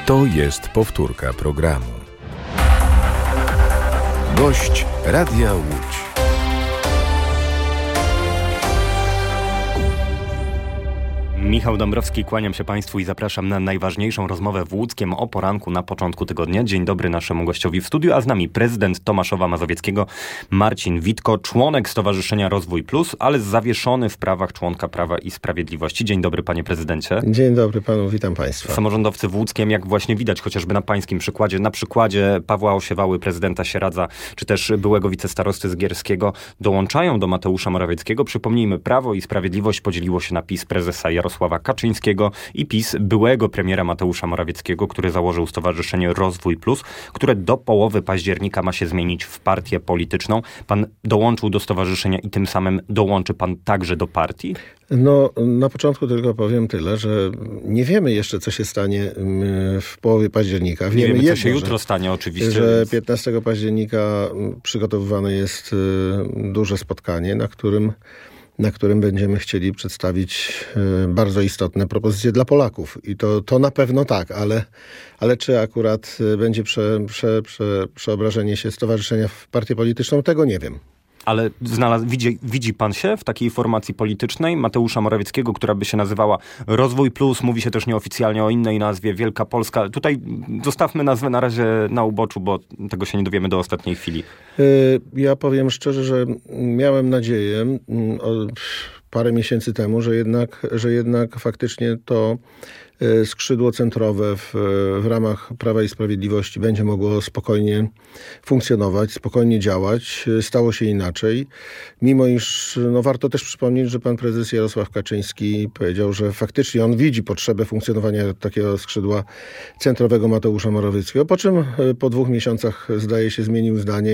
To jest powtórka programu. Gość Radia Łódź. Michał Dąbrowski, kłaniam się Państwu i zapraszam na najważniejszą rozmowę w Łódzkiem o poranku na początku tygodnia. Dzień dobry naszemu gościowi w studiu, a z nami prezydent Tomaszowa Mazowieckiego Marcin Witko, członek Stowarzyszenia Rozwój Plus, ale zawieszony w prawach członka Prawa i Sprawiedliwości. Dzień dobry, panie prezydencie. Dzień dobry panu, witam państwa. Samorządowcy w Łódzkiem, jak właśnie widać chociażby na pańskim przykładzie, na przykładzie Pawła Osiewały, prezydenta Sieradza, czy też byłego wicestarosty Zgierskiego, dołączają do Mateusza Morawieckiego. Przypomnijmy, Prawo i Sprawiedliwość podzieliło się na PiS prezesa Jarosława Kaczyńskiego i PiS byłego premiera Mateusza Morawieckiego, który założył Stowarzyszenie Rozwój Plus, które do połowy października ma się zmienić w partię polityczną. Pan dołączył do stowarzyszenia i tym samym dołączy pan także do partii? No, na początku tylko powiem tyle, że nie wiemy jeszcze, co się stanie w połowie października. Nie wiemy, co się jutro stanie oczywiście. Że 15 października przygotowywane jest duże spotkanie, na którym będziemy chcieli przedstawić bardzo istotne propozycje dla Polaków. I to na pewno tak, ale czy akurat będzie przeobrażenie się stowarzyszenia w partię polityczną, tego nie wiem. Ale widzi pan się w takiej formacji politycznej Mateusza Morawieckiego, która by się nazywała Rozwój Plus, mówi się też nieoficjalnie o innej nazwie, Wielka Polska. Tutaj zostawmy nazwę na razie na uboczu, bo tego się nie dowiemy do ostatniej chwili. Ja powiem szczerze, że miałem nadzieję parę miesięcy temu, że jednak faktycznie to skrzydło centrowe w ramach Prawa i Sprawiedliwości będzie mogło spokojnie funkcjonować, spokojnie działać. Stało się inaczej. Mimo iż warto też przypomnieć, że pan prezes Jarosław Kaczyński powiedział, że faktycznie on widzi potrzebę funkcjonowania takiego skrzydła centrowego Mateusza Morawieckiego, po czym po 2 miesiącach zdaje się zmienił zdanie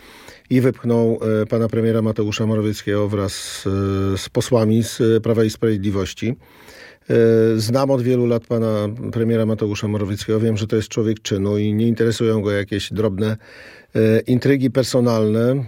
i wypchnął pana premiera Mateusza Morawieckiego wraz z posłami z Prawa i Sprawiedliwości. Znam od wielu lat pana premiera Mateusza Morawieckiego. Wiem, że to jest człowiek czynu i nie interesują go jakieś drobne intrygi personalne.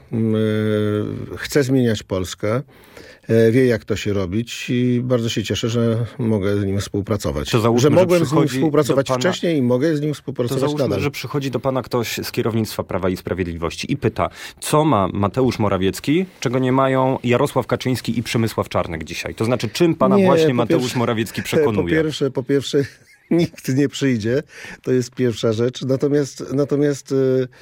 Chce zmieniać Polskę. Wie, jak to się robić i bardzo się cieszę, że mogę z nim współpracować. Że mogłem z nim współpracować wcześniej i mogę z nim współpracować nadal. Że przychodzi do pana ktoś z kierownictwa Prawa i Sprawiedliwości i pyta, co ma Mateusz Morawiecki, czego nie mają Jarosław Kaczyński i Przemysław Czarnek dzisiaj? To znaczy, czym pana Mateusz Morawiecki przekonuje? Po pierwsze, nikt nie przyjdzie. To jest pierwsza rzecz. Natomiast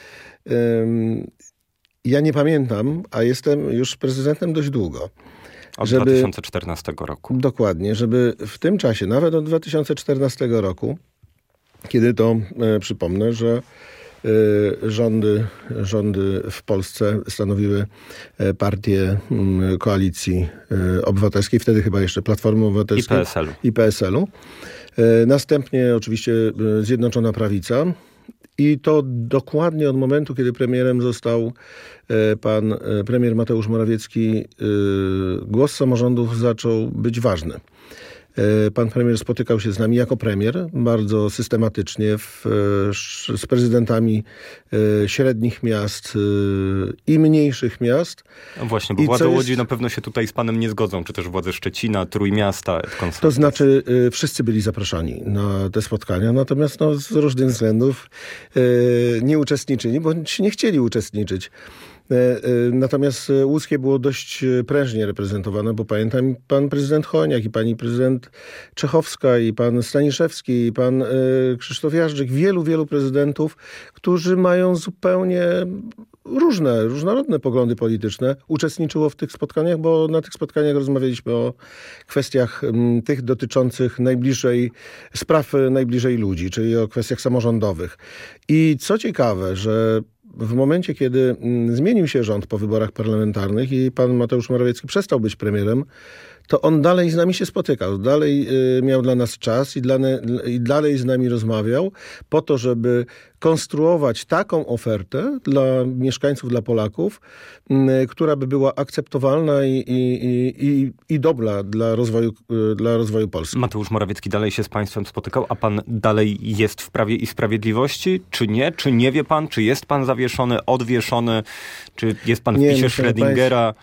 ja nie pamiętam, a jestem już prezydentem dość długo. Od 2014 roku. Dokładnie, żeby w tym czasie, nawet od 2014 roku, kiedy to, przypomnę, że rządy w Polsce stanowiły partie Koalicji Obywatelskiej, wtedy chyba jeszcze Platformy Obywatelskiej i PSL-u. Następnie oczywiście Zjednoczona Prawica. I to dokładnie od momentu, kiedy premierem został pan premier Mateusz Morawiecki, głos samorządów zaczął być ważny. Pan premier spotykał się z nami jako premier bardzo systematycznie z prezydentami średnich miast i mniejszych miast. No właśnie, bo władze Łodzi na pewno się tutaj z panem nie zgodzą, czy też władze Szczecina, Trójmiasta. To znaczy wszyscy byli zapraszani na te spotkania, natomiast z różnych względów nie uczestniczyli, bo nie chcieli uczestniczyć. Natomiast Łódzkie było dość prężnie reprezentowane, bo pamiętam pan prezydent Chojniak i pani prezydent Czechowska i pan Staniszewski i pan Krzysztof Jażdżyk, wielu prezydentów, którzy mają zupełnie różnorodne poglądy polityczne, uczestniczyło w tych spotkaniach, bo na tych spotkaniach rozmawialiśmy o kwestiach tych dotyczących spraw najbliżej ludzi, czyli o kwestiach samorządowych. I co ciekawe, że w momencie, kiedy zmienił się rząd po wyborach parlamentarnych i pan Mateusz Morawiecki przestał być premierem, to on dalej z nami się spotykał. Dalej miał dla nas czas i dalej z nami rozmawiał po to, żeby konstruować taką ofertę dla mieszkańców, dla Polaków, która by była akceptowalna i dobra dla rozwoju Polski. Mateusz Morawiecki dalej się z państwem spotykał, a pan dalej jest w Prawie i Sprawiedliwości? Czy nie? Czy nie wie pan? Czy jest pan zawieszony, odwieszony? Czy jest pan w PiS-ie Schrödingera?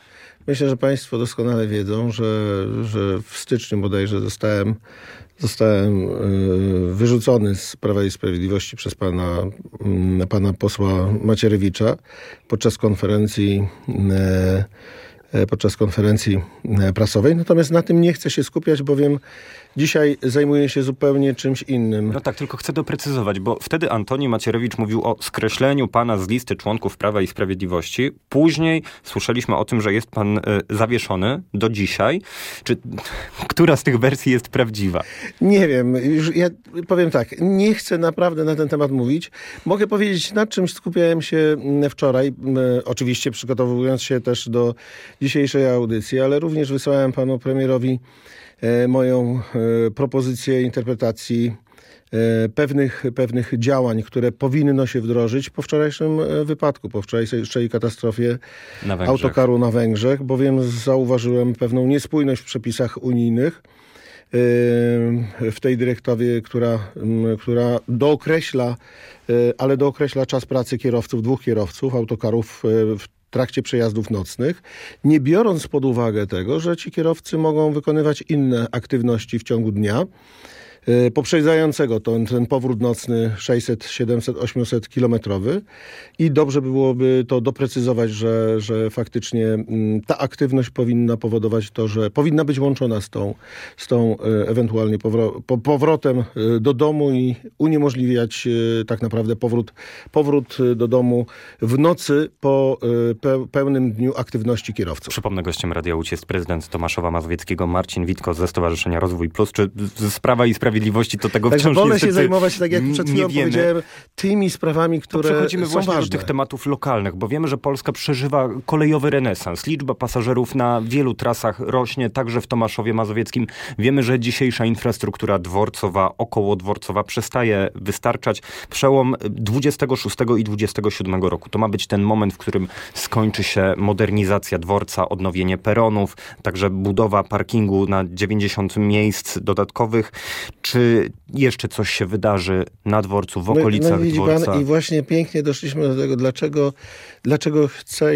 Myślę, że państwo doskonale wiedzą, że w styczniu bodajże zostałem wyrzucony z Prawa i Sprawiedliwości przez pana posła Macierewicza podczas konferencji prasowej. Natomiast na tym nie chcę się skupiać, bowiem dzisiaj zajmuję się zupełnie czymś innym. No tak, tylko chcę doprecyzować, bo wtedy Antoni Macierewicz mówił o skreśleniu pana z listy członków Prawa i Sprawiedliwości. Później słyszeliśmy o tym, że jest pan zawieszony do dzisiaj. Która z tych wersji jest prawdziwa? Nie wiem. Już ja powiem tak. Nie chcę naprawdę na ten temat mówić. Mogę powiedzieć, nad czymś skupiałem się wczoraj. Oczywiście przygotowując się też do dzisiejszej audycji, ale również wysłałem panu premierowi moją propozycję interpretacji pewnych działań, które powinno się wdrożyć po wczorajszym wypadku, po wczorajszej katastrofie autokaru na Węgrzech, bowiem zauważyłem pewną niespójność w przepisach unijnych, w tej dyrektywie, która dookreśla czas pracy dwóch kierowców autokarów w trakcie przejazdów nocnych, nie biorąc pod uwagę tego, że ci kierowcy mogą wykonywać inne aktywności w ciągu dnia, poprzedzającego ten powrót nocny 600, 700, 800 kilometrowy i dobrze by byłoby to doprecyzować, że faktycznie ta aktywność powinna powodować to, że powinna być łączona z tą ewentualnie powrotem do domu i uniemożliwiać tak naprawdę powrót do domu w nocy po pełnym dniu aktywności kierowców. Przypomnę, gościem Radia Łódź jest prezydent Tomaszowa Mazowieckiego Marcin Witko ze Stowarzyszenia Rozwój Plus. Czy z Prawa i Sprawiedliwości to tego Także wciąż wolę niestety się zajmować, tak jak przed chwilą wiemy. powiedziałem, tymi sprawami, które są przechodzimy właśnie ważne. do tych tematów lokalnych, bo wiemy, że Polska przeżywa kolejowy renesans. Liczba pasażerów na wielu trasach rośnie, także w Tomaszowie Mazowieckim. Wiemy, że dzisiejsza infrastruktura dworcowa, okołodworcowa przestaje wystarczać. Przełom 26 i 27 roku. To ma być ten moment, w którym skończy się modernizacja dworca, odnowienie peronów, także budowa parkingu na 90 miejsc dodatkowych. Czy jeszcze coś się wydarzy na dworcu, w okolicach dworca? Pan, i właśnie pięknie doszliśmy do tego, dlaczego chcę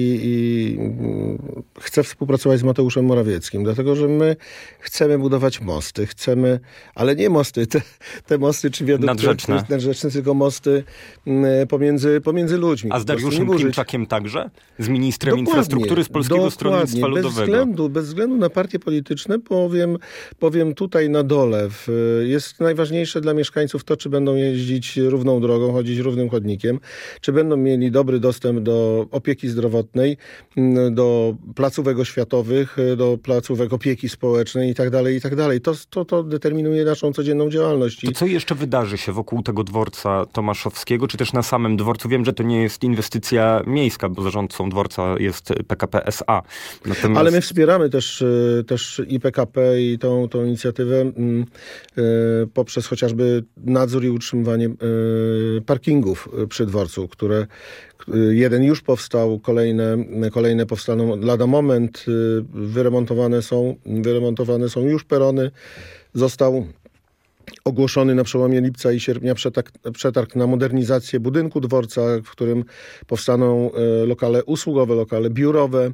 chcę współpracować z Mateuszem Morawieckim. Dlatego, że my chcemy budować mosty, ale nie mosty, te mosty czy wiadukty nadrzeczne, tylko mosty pomiędzy ludźmi. A z Dariuszem Klimczakiem także? Z ministrem infrastruktury z Polskiego Stronnictwa Ludowego? Bez względu na partie polityczne, powiem tutaj na dole, jest najważniejsze dla mieszkańców to, czy będą jeździć równą drogą, chodzić równym chodnikiem, czy będą mieli dobry dostęp do opieki zdrowotnej, do placówek oświatowych, do placówek opieki społecznej i tak dalej. To determinuje naszą codzienną działalność. To co jeszcze wydarzy się wokół tego dworca tomaszowskiego, czy też na samym dworcu? Wiem, że to nie jest inwestycja miejska, bo zarządcą dworca jest PKP S.A. Ale my wspieramy też i PKP i tą inicjatywę poprzez chociażby nadzór i utrzymywanie parkingów przy dworcu, które jeden już powstał, kolejne powstaną lada moment, wyremontowane są już perony, został ogłoszony na przełomie lipca i sierpnia przetarg na modernizację budynku dworca, w którym powstaną lokale usługowe, lokale biurowe,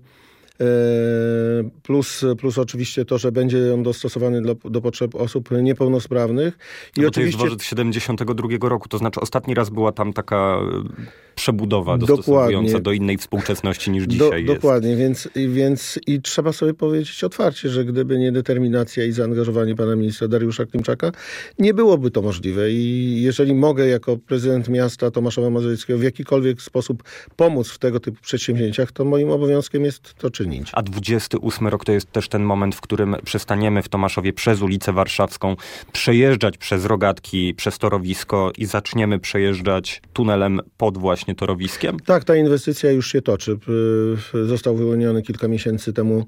plus oczywiście to, że będzie on dostosowany do potrzeb osób niepełnosprawnych. I oczywiście... To jest dworzec 72 roku, to znaczy ostatni raz była tam taka przebudowa dostosowująca do innej współczesności niż dzisiaj jest. Dokładnie, więc trzeba sobie powiedzieć otwarcie, że gdyby nie determinacja i zaangażowanie pana ministra Dariusza Klimczaka, nie byłoby to możliwe. I jeżeli mogę jako prezydent miasta Tomaszowa Mazowieckiego w jakikolwiek sposób pomóc w tego typu przedsięwzięciach, to moim obowiązkiem jest to czynić. A 28 rok to jest też ten moment, w którym przestaniemy w Tomaszowie przez ulicę Warszawską przejeżdżać przez rogatki, przez torowisko i zaczniemy przejeżdżać tunelem pod właśnie torowiskiem? Tak, ta inwestycja już się toczy. Został wyłoniony kilka miesięcy temu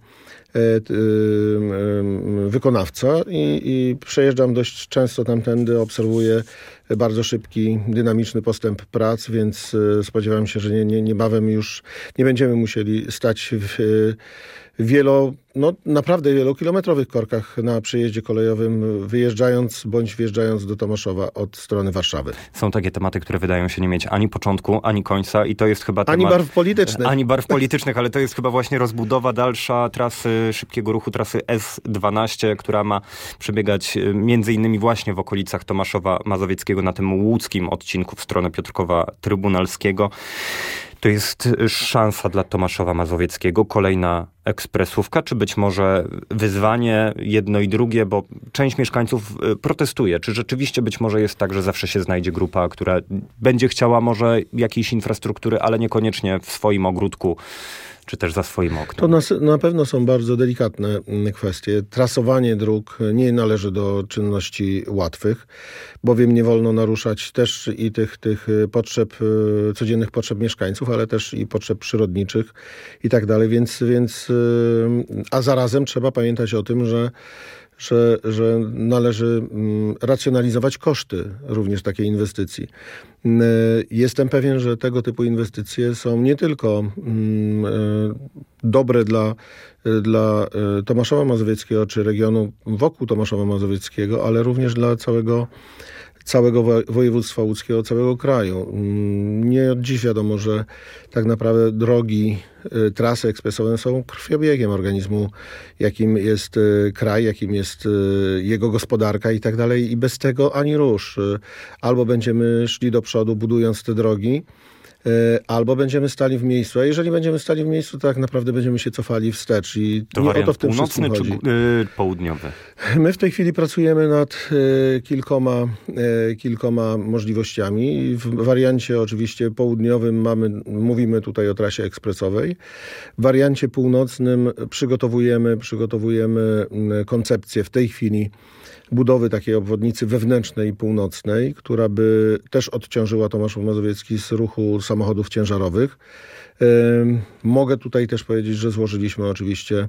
wykonawca i przejeżdżam dość często tamtędy, obserwuję bardzo szybki, dynamiczny postęp prac, więc spodziewam się, że niebawem już nie będziemy musieli stać naprawdę wielokilometrowych korkach na przejeździe kolejowym, wyjeżdżając bądź wjeżdżając do Tomaszowa od strony Warszawy. Są takie tematy, które wydają się nie mieć ani początku, ani końca i to jest chyba temat... Ani barw politycznych. Ani barw politycznych, ale to jest chyba właśnie rozbudowa dalsza trasy szybkiego ruchu, trasy S12, która ma przebiegać między innymi właśnie w okolicach Tomaszowa Mazowieckiego na tym łódzkim odcinku w stronę Piotrkowa Trybunalskiego. To jest szansa dla Tomaszowa Mazowieckiego, kolejna ekspresówka, czy być może wyzwanie jedno i drugie, bo część mieszkańców protestuje. Czy rzeczywiście być może jest tak, że zawsze się znajdzie grupa, która będzie chciała może jakiejś infrastruktury, ale niekoniecznie w swoim ogródku, czy też za swoim oknem? To na pewno są bardzo delikatne kwestie. Trasowanie dróg nie należy do czynności łatwych, bowiem nie wolno naruszać też i tych potrzeb, codziennych potrzeb mieszkańców, ale też i potrzeb przyrodniczych i tak dalej, a zarazem trzeba pamiętać o tym, że należy racjonalizować koszty również takiej inwestycji. Jestem pewien, że tego typu inwestycje są nie tylko dobre dla Tomaszowa Mazowieckiego czy regionu wokół Tomaszowa Mazowieckiego, ale również dla całego województwa łódzkiego, całego kraju. Nie od dziś wiadomo, że tak naprawdę drogi, trasy ekspresowe są krwiobiegiem organizmu, jakim jest kraj, jakim jest jego gospodarka i tak dalej. I bez tego ani rusz. Albo będziemy szli do przodu, budując te drogi, albo będziemy stali w miejscu. A jeżeli będziemy stali w miejscu, to tak naprawdę będziemy się cofali wstecz. I to nie o to w tym północny wszystkim chodzi. Czy południowy? My w tej chwili pracujemy nad kilkoma możliwościami. W wariancie oczywiście południowym mówimy tutaj o trasie ekspresowej. W wariancie północnym przygotowujemy koncepcję w tej chwili budowy takiej obwodnicy wewnętrznej i północnej, która by też odciążyła Tomaszów Mazowiecki z ruchu samochodów ciężarowych. Mogę tutaj też powiedzieć, że złożyliśmy oczywiście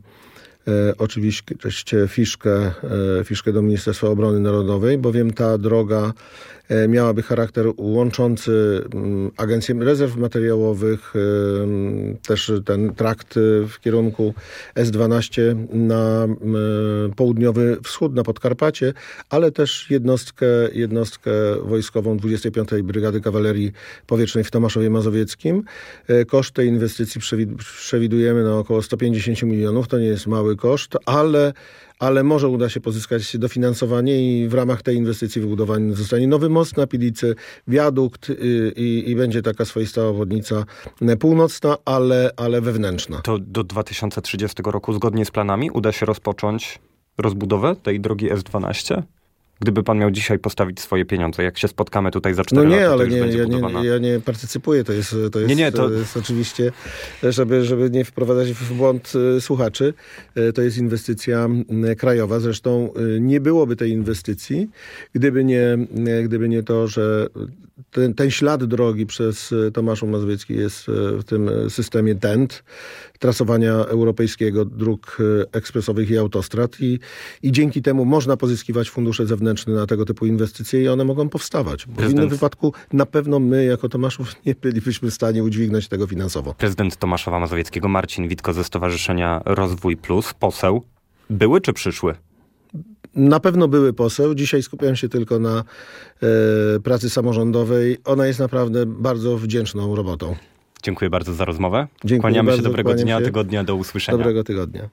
fiszkę do Ministerstwa Obrony Narodowej, bowiem ta droga miałaby charakter łączący Agencję Rezerw Materiałowych, też ten trakt w kierunku S12 na południowy wschód, na Podkarpacie, ale też jednostkę wojskową 25. Brygady Kawalerii Powietrznej w Tomaszowie Mazowieckim. Koszt tej inwestycji przewidujemy na około 150 milionów. To nie jest mały koszt, ale może uda się pozyskać dofinansowanie i w ramach tej inwestycji wybudowany zostanie nowy most na Pilicy, wiadukt i będzie taka swoista obwodnica północna, ale wewnętrzna. To do 2030 roku zgodnie z planami uda się rozpocząć rozbudowę tej drogi S12? Gdyby pan miał dzisiaj postawić swoje pieniądze, jak się spotkamy tutaj za 4 lata, to już będzie budowana. Ja nie partycypuję, to jest oczywiście, żeby nie wprowadzać w błąd słuchaczy, to jest inwestycja krajowa. Zresztą nie byłoby tej inwestycji, gdyby nie to, że ten ślad drogi przez Tomaszów Mazowiecki jest w tym systemie TENT, trasowania europejskiego dróg ekspresowych i autostrad i dzięki temu można pozyskiwać fundusze zewnętrzne na tego typu inwestycje i one mogą powstawać. Bo w innym wypadku na pewno my jako Tomaszów nie bylibyśmy w stanie udźwignąć tego finansowo. Prezydent Tomaszowa Mazowieckiego Marcin Witko ze Stowarzyszenia Rozwój Plus, poseł, były czy przyszły? Na pewno były poseł. Dzisiaj skupiam się tylko na pracy samorządowej. Ona jest naprawdę bardzo wdzięczną robotą. Dziękuję bardzo za rozmowę. Dziękuję Kłaniamy bardzo, się, dobrego dnia, tygodnia, do usłyszenia. Dobrego tygodnia.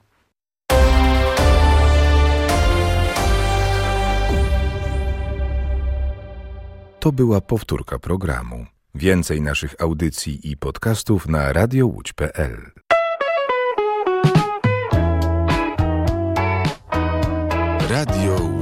To była powtórka programu. Więcej naszych audycji i podcastów na radiołódź.pl. Radio Łódź.